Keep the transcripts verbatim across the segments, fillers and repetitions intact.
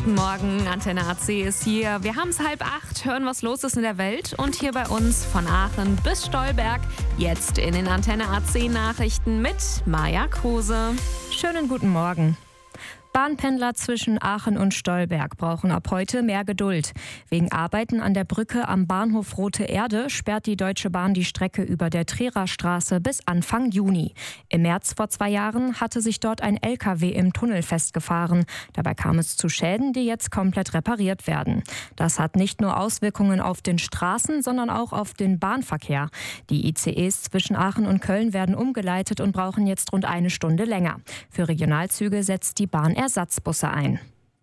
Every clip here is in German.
Guten Morgen, Antenne A C ist hier. Wir haben es halb acht, hören, was los ist in der Welt. Und hier bei uns von Aachen bis Stolberg, jetzt in den Antenne A C Nachrichten mit Maja Kruse. Schönen guten Morgen. Bahnpendler zwischen Aachen und Stolberg brauchen ab heute mehr Geduld. Wegen Arbeiten an der Brücke am Bahnhof Rote Erde sperrt die Deutsche Bahn die Strecke über der Trererstraße bis Anfang Juni. Im März vor zwei Jahren hatte sich dort ein L K W im Tunnel festgefahren. Dabei kam es zu Schäden, die jetzt komplett repariert werden. Das hat nicht nur Auswirkungen auf den Straßen, sondern auch auf den Bahnverkehr. Die I C Es zwischen Aachen und Köln werden umgeleitet und brauchen jetzt rund eine Stunde länger. Für Regionalzüge setzt die Bahn Ersatzbusse ein.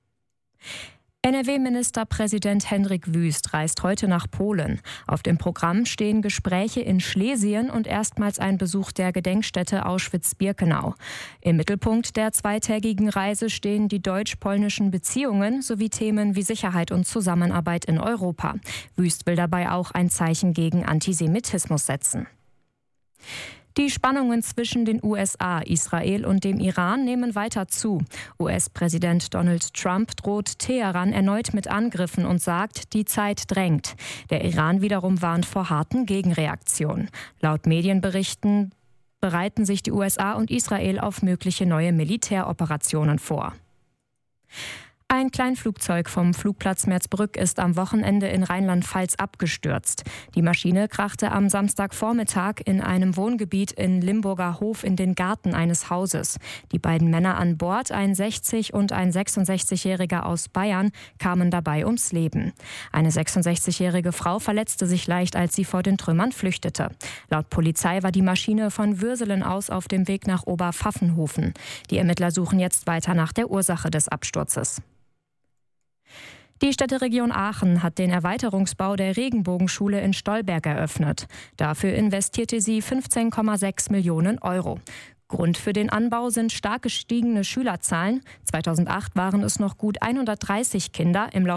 N R W-Ministerpräsident Hendrik Wüst reist heute nach Polen. Auf dem Programm stehen Gespräche in Schlesien und erstmals ein Besuch der Gedenkstätte Auschwitz-Birkenau. Im Mittelpunkt der zweitägigen Reise stehen die deutsch-polnischen Beziehungen sowie Themen wie Sicherheit und Zusammenarbeit in Europa. Wüst will dabei auch ein Zeichen gegen Antisemitismus setzen. Die Spannungen zwischen den U S A, Israel und dem Iran nehmen weiter zu. U S-Präsident Donald Trump droht Teheran erneut mit Angriffen und sagt, die Zeit drängt. Der Iran wiederum warnt vor harten Gegenreaktionen. Laut Medienberichten bereiten sich die U S A und Israel auf mögliche neue Militäroperationen vor. Ein Kleinflugzeug vom Flugplatz Merzbrück ist am Wochenende in Rheinland-Pfalz abgestürzt. Die Maschine krachte am Samstagvormittag in einem Wohngebiet in Limburger Hof in den Garten eines Hauses. Die beiden Männer an Bord, ein sechzig- und ein sechsundsechzigjähriger aus Bayern, kamen dabei ums Leben. Eine sechsundsechzigjährige Frau verletzte sich leicht, als sie vor den Trümmern flüchtete. Laut Polizei war die Maschine von Würselen aus auf dem Weg nach Oberpfaffenhofen. Die Ermittler suchen jetzt weiter nach der Ursache des Absturzes. Die Städteregion Aachen hat den Erweiterungsbau der Regenbogenschule in Stolberg eröffnet. Dafür investierte sie fünfzehn Komma sechs Millionen Euro. Grund für den Anbau sind stark gestiegene Schülerzahlen. zweitausendacht waren es noch gut hundertdreißig Kinder. Im Laufe